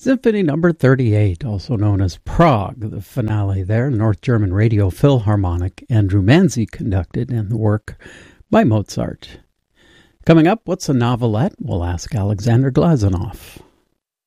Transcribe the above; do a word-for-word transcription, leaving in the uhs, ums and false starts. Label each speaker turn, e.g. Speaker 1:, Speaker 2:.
Speaker 1: Symphony number thirty-eight, also known as Prague, the finale there, North German Radio Philharmonic. Andrew Manzi conducted, and the work by Mozart. Coming up, what's a novelette? We'll ask Alexander Glazunov.